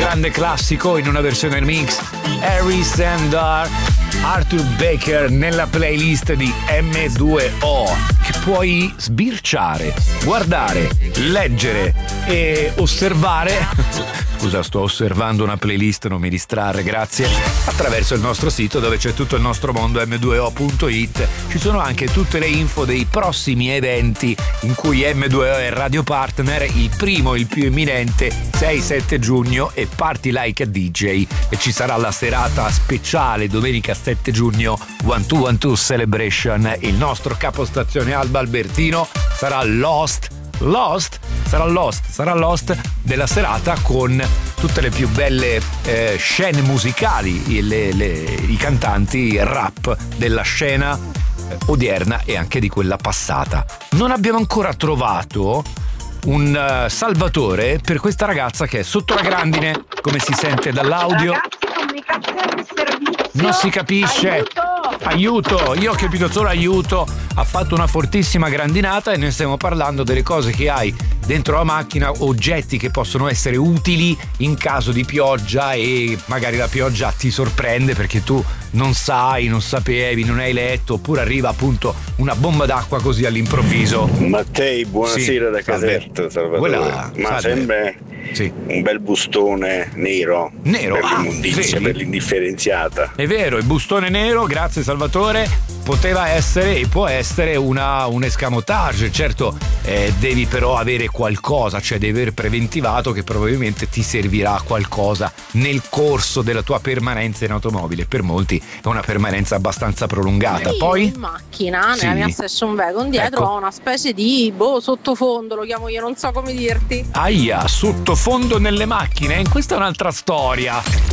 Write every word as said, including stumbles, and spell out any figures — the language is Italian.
grande classico in una versione remix, Harry Sandar, Arthur Baker nella playlist di M due O, che puoi sbirciare, guardare, leggere e osservare. Scusa, sto osservando una playlist, non mi distrarre, grazie. Attraverso il nostro sito dove c'è tutto il nostro mondo M due O punto it. Ci sono anche tutte le info dei prossimi eventi in cui M due O è radio partner. Il primo, il più imminente, sei sette giugno e Party Like a D J, e ci sarà la serata speciale domenica sette giugno uno due uno due Celebration. Il nostro capostazione Alba Albertino sarà Lost Lost sarà Lost sarà Lost della serata, con tutte le più belle eh, scene musicali, le, le, i cantanti rap della scena eh, odierna e anche di quella passata. Non abbiamo ancora trovato un uh, salvatore per questa ragazza che è sotto la grandine, come si sente dall'audio. Ragazzi, comunicazione di servizio. Non si capisce. Aiuto. Aiuto, io ho capito solo aiuto. Ha fatto una fortissima grandinata e noi stiamo parlando delle cose che hai dentro la macchina, oggetti che possono essere utili in caso di pioggia, e magari la pioggia ti sorprende perché tu non sai, non sapevi, non hai letto, oppure arriva appunto una bomba d'acqua così all'improvviso. Mattei, buonasera Sì, da Caserta, Salvatore. Quella, Ma salve. sembra Sì. un bel bustone nero, Nero, per ah, l'immondizia, vedi? per l'indifferenziata. È vero, il bustone nero, grazie Salvatore, poteva essere e può essere una, un escamotage. Certo, eh, devi però avere qualcosa, cioè devi aver preventivato che probabilmente ti servirà a qualcosa nel corso della tua permanenza in automobile. Per molti è una permanenza abbastanza prolungata. Io Poi in macchina, Sì. nella mia station wagon dietro, Ecco. ho una specie di boh sottofondo, lo chiamo io, non so come dirti. aia, sottofondo nelle macchine, questa è un'altra storia.